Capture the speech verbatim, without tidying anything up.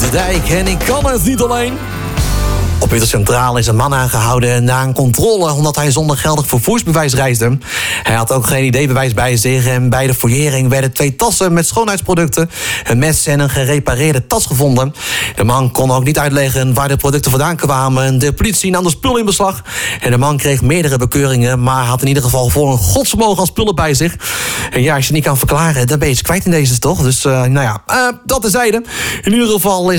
de dijk en ik kan het niet alleen. Op Utrecht Centraal is een man aangehouden na een controle omdat hij zonder geldig vervoersbewijs reisde. Hij had ook geen I D-bewijs bij zich en bij de fouillering werden twee tassen met schoonheidsproducten, een mes en een gerepareerde tas gevonden. De man kon ook niet uitleggen waar de producten vandaan kwamen. De politie nam de spullen in beslag en de man kreeg meerdere bekeuringen, maar had in ieder geval voor een godsvermogen aan spullen bij zich. En ja, als je niet kan verklaren, dan ben je het kwijt in deze toch? Dus uh, nou ja, uh, dat terzijde. In ieder geval is